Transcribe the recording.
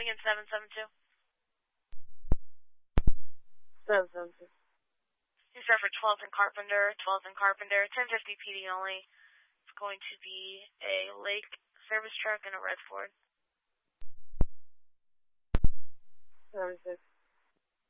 Lincoln 772. 772. You start for 12th and Carpenter, 1050 PD only. It's going to be a Lake service truck and a red Ford. 76.